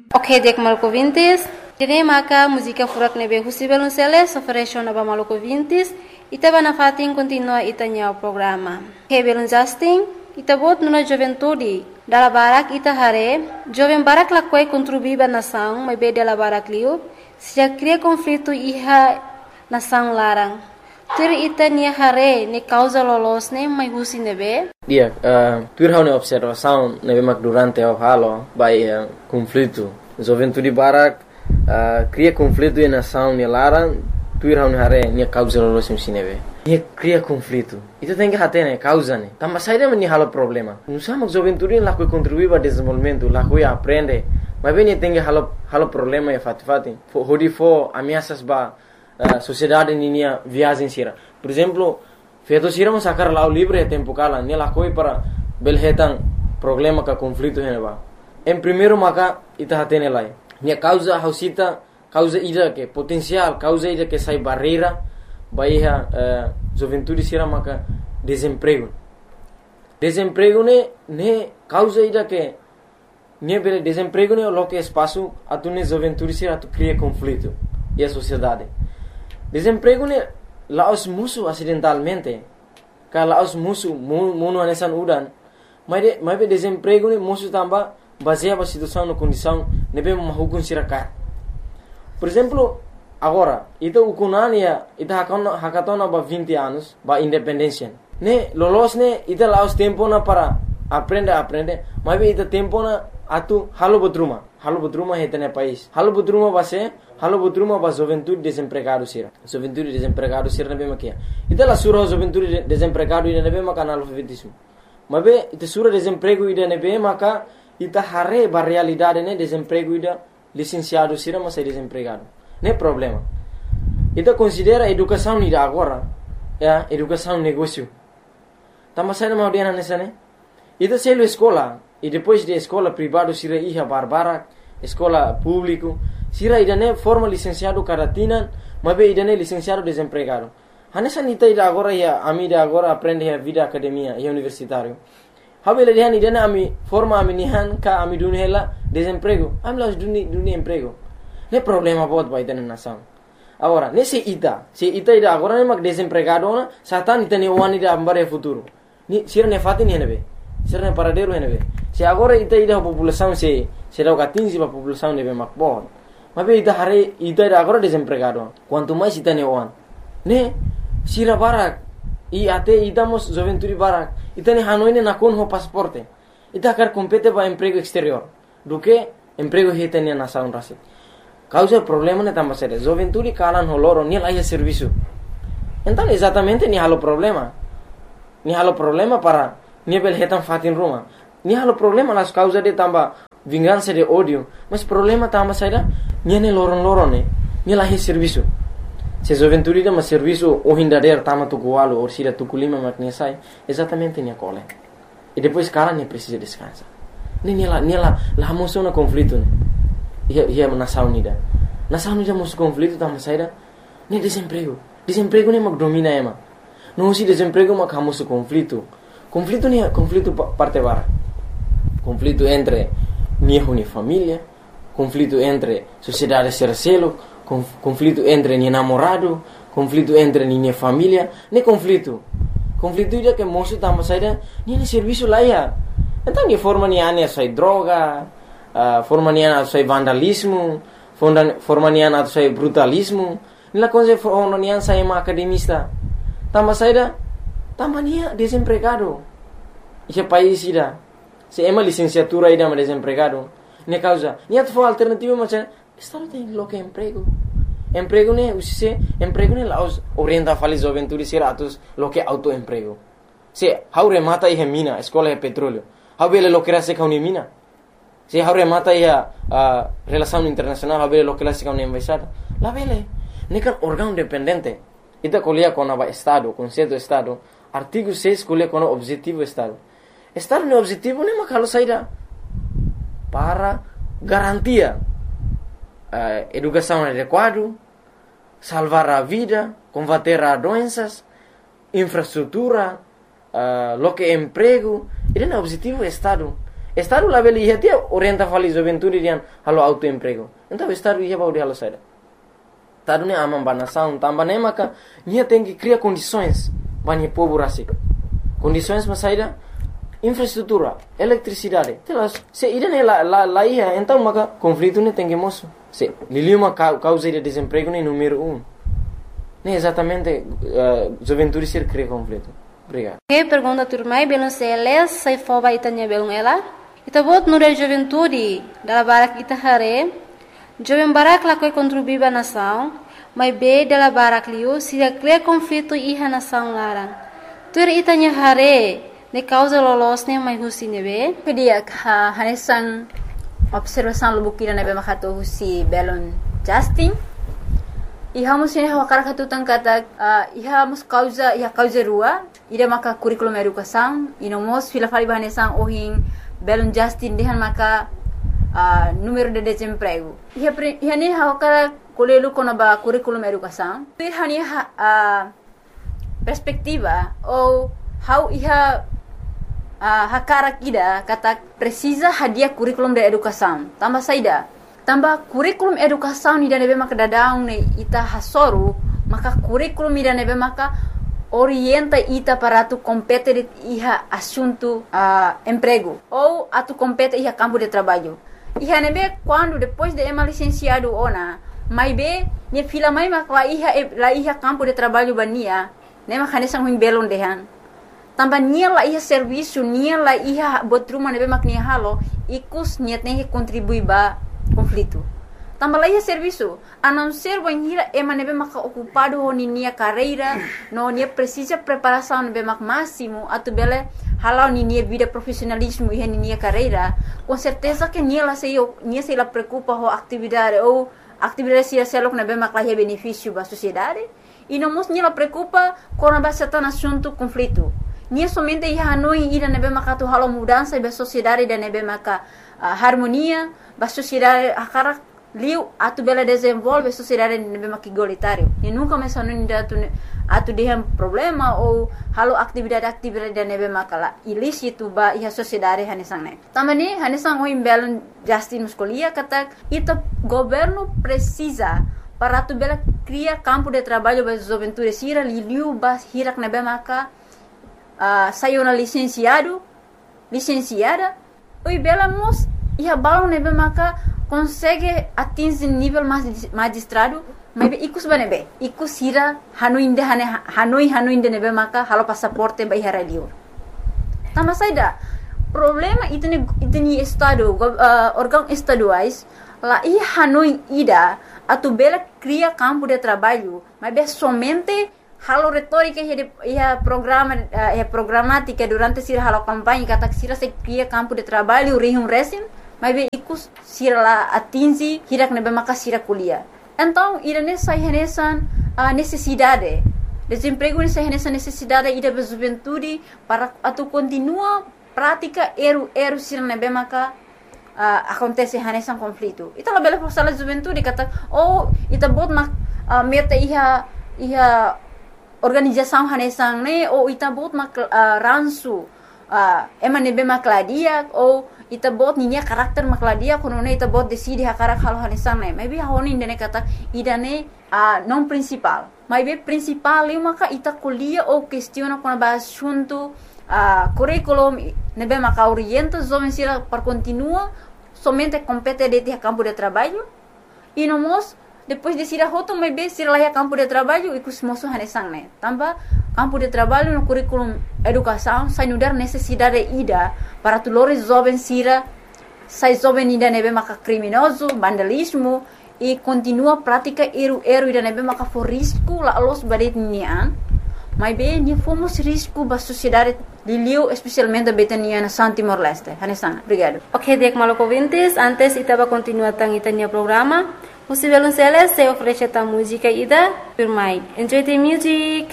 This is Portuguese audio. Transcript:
Ok, dek maluco vintis. Tine maka música furak nebe husibel unseles oferecio naba maluco vintis. Itaba na fatin continua itanya o programa. Hebelun Justin, itabot nuna juventude. Dala barak ita hare, jovem barak lakwai contribuiba nação, mas be dela barak liu, se já cria conflito iha nação larang. Tur ita nia hare ne causa lolos ne mai husi nebe. Dia, tur hau ne observação nebe mak durante o halo by conflito. Juventude barak cria conflito em nação ne larang, tur hau ne hare nia causa lolos im nebe. Nia cria conflito. Itu tem que hate ne causa ne. Tamba saída meni halo problema. Não sabe juventude lá que contribui para desenvolvimento, lá que aprende. Mas bem tem que halo problema e fati. Hodi fo ameaças ba sociedade ninia viagem sira. Por exemplo, feito sira mas sacar lá o livre tempo cala, ne lá coi para belhetan problema ka conflito ne ba. Em primeiro maka ita hate ne lá. Nia causa hausita causa ida que potencial, causa ida que sai barreira baia juventude sira maka desemprego. Desemprego ne causa ida que ne bele desemprego ne lo que espaço atu ne juventude sira tu cria conflito e a sociedade. Desemprego ne laos musu acidentalmente. Ka laos musu muno anesan udan. Mas be desemprego ne musu tamba baseia a situação na condição ne be mahukun sira ka. Por exemplo, agora, ita ukunania, ita hakatona ba 20 anos, ba independência. Ne, lolos ne, ita laos tempo na para aprende, mas ita tempo na atu halo bodruma heta ne país. Halo bodruma ba juventude desempregado sira. Juventude desempregado sira ne be makia. Ita la sura juventude desempregado ida ne be maka analfabetismo. Mas be ita sura desemprego ida ne be maka ita hare ba realidade ne desemprego ida licenciado sira mas é desempregado. Não é problema. Então considera educação ida agora, educação negócio. Tama sai na audiana nessa né? Então se ele escola e depois de escola privado sira iha barbara, escola público, sira ida né forma licenciado caratina, mas be ida né licenciado desempregado. Hanessa nita ida agora ia amida agora aprende a vida academia e universitário. Habele dia ida né ami forma ami nihan ka ami dunhela desemprego. Ami las duni emprego. Não é problema bot ba ida na nação. Agora, nesse se ita ida agora ne mag desempregado na, satan ita ne wani da ambare futuro. Ni sira ne fati ne nebe. Sira ne paradero ne nebe. Se agora ita ida a população se dá o 15 a população nebe mag bot. Mas be ita hare ita ida agora desempregado. Quanto mais ita ne wan. Ne sira barak e até idamos juventude barak. Ita ne hanoi ne nakon ho pasaporte. Ita quer compete ba emprego exterior. Do que emprego hita ne nação rasit. Causa problema ne tamba sério. Juventude kalan holoro ni lá serviço. Então exatamente ni halo problema. Ni halo problema para ni bel hetan fatin Roma. Ni halo problema las causa de tamba vingança de ódio. Mas problema tamba sério ni ne loron ni lá serviço. Se juventude de mas serviço o hindader tama tukualo ou sira tukulima maknesai exatamente ni cole. E depois kalan ni precisa descansar. Ni lá moção na conflito né. Ia nação unida mos conflito tama saída nem desemprego nem mag domina ema não se desemprego mag hamos conflito parte bara conflito entre minha família conflito entre sociedade sercelo conflito entre minha namorado conflito entre minha família nem conflito ida que moço tama saída nem serviço lá ia então ni forma ni ane sai droga forma niana atau vandalismo, forma niana atau brutalismo. Nila coisa forma niana sai academista. Tama saída, tama nia desempregado. Esse país ida, se ema licenciatura ida mas desempregado. Ne causa, nia tu alternativa macam, estado tem lo que emprego. Emprego ne usise, emprego ne laos orienta falis juventude siratus lo que autoemprego. Se haure mata ihe mina, escola é petróleo. Haubele lo que era se kauni mina. Se haure mata ia relação internacional haber lo que la siga una embaixada la vele nekan órgão dependente ita colia com o estado conceito estado artigo 6 colia com o objetivo estado no objetivo nem makalo saída para garantia educação adequada salvar a vida combater a doenças infraestrutura lo que emprego esse é o objetivo estado Estado lá beli ia dia orienta fali juventude dian halo autoemprego. Então estado ia baudi halo saída. Estado ne amam banação, tambah ne maka nia tem que criar condições banyak povo rasik. Condições mas saída infraestrutura, eletricidade. Telas, se ida ne lá ia, então maka conflito ne tem que moço. Se liliu uma causa de desemprego ne número 1. Ne exatamente juventude ser cria conflito. Obrigado. Que pergunta turmai belum seles sai foba itanya belum ela. Ita bot nure juventude dala barak ita hare. Jovem barak la koi contribuir ba nação, mas be dala barak liu se cria conflito iha nação larang. Tur itanya hare ne causa lolos ne mai husi nebe. Kedia hanesan observação lubukira nebe makato husi belon Justin. Iha musin hawakar katutang kata iha mus causa rua ida maka curriculum educação inomos fila fali bahanesan ohin belon Justin dehan maka número de desemprego. Iha ne hawakar kolelu kona ba curriculum educação. Iha ni perspectiva ou how iha hakara kida kata precisa hadia curriculum de educação. Tambah saida. Tambah curriculum educação ida nebe maka dadaung ne ita hasoru, maka curriculum ida nebe maka orienta ita para tu compete iha assunto emprego ou atu compete iha campo de trabalho. Iha nebe quando depois de ema licenciado ona, mai be ne fila mai maka la iha campo de trabalho bania, ne maka nesang huim belon dehan. Tambah nia la iha serviço, nia la iha botruma nebe mak nia halo, ikus nia tem que contribuir ba conflito. Tambah la iha serviço, a não ser banhira ema nebe mak ocupado ho nia carreira, no nia precisa preparação nebe mak máximo, atu bele halau nia vida profissionalismo iha nia carreira, com certeza que nia se la preocupa ho atividade ou atividade se selok nebe mak la iha benefício ba sociedade, e não mos nia la preocupa com a basata assunto conflito. Nia somente iha hanoi ida nebe maka tu halo mudança ba sociedade da nebe maka harmonia ba sociedade akara liu atu bela desenvolve sociedade nebe maka igualitário. E nunca mais hanoi da atu dehem problema ou halo atividade da nebe maka la ilícito ba iha sociedade hanesang ne. Tamani hanesang o imbelon Justin Muscolia kata ita governo precisa para tu bela cria campo de trabalho ba juventude sira liu ba hirak nebe maka saiu na licenciada, o belamos e a bala nebe maka consegue atingir nível magistrado, mas ikus banebe, ikus hira hanoi inde nebe maka halo passaporte ba ihara liur. Tama saida, problema itu ni estado, órgão estaduais, lá e hanoi ida, atu bela cria campo de trabalho, mas somente halo retórica ia programa programática durante sira halo campanha kata sira se cria campo de trabalho rihum resim mas be ikus sira la atingi hirak nebe maka sira kuliah. Então ida nessa renesan necessidade desemprego nessa renesan necessidade ida be juventude para atu continua prática eru sira nebe maka acontece renesan conflito. Ita la bela sala juventude kata ita bot mak meta iha organização hanesang ne ou ita bot mak ransu ema nebe makladia ou ita bot ninya karakter makladia kono ne ita bot decide hakarak halo hanesang ne maybe honi ndene kata idane non principal maybe principal eu maka ita kuliah ou questiona kono ba assunto curriculum nebe maka orienta jovem sira para continua somente compete de campo de trabalho e nomos depois de sira hoto mai be sira lá campo de trabalho e cusmoso hanesang ne tambah campo de trabalho no curriculum educação sai nudar necessidade ida para tulores jovem sira sai jovem ida nebe maka criminoso vandalismo e continua prática eru ida nebe maka for risco la los badet nian mai be ni fomos risco ba sociedade liliu especialmente betania na Timor Leste hanesang. Obrigado. Ok, dek maloko vintes antes itaba continua tang itania programa. Musivelun Celes se oferece ta música ida. Enjoy the music.